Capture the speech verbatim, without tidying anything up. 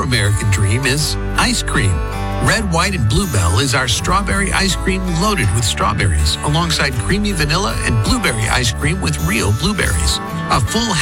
American dream is ice cream. Red, White, and Bluebell is our strawberry ice cream loaded with strawberries, alongside creamy vanilla and blueberry ice cream with real blueberries. A full